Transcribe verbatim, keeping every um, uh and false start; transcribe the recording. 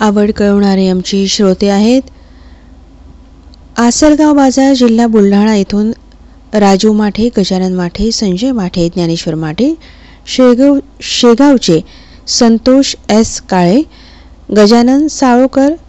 आवड कळवणारे आमचे श्रोते आहेत. आसलगाव बाजार, जिल्हा बुलढाणा येथून राजू माठे, गजानन माठे, संजय माठे, ज्ञानेश्वर माठे, शेगाव शेगावचे संतोष एस काळे, गजानन साळोकर,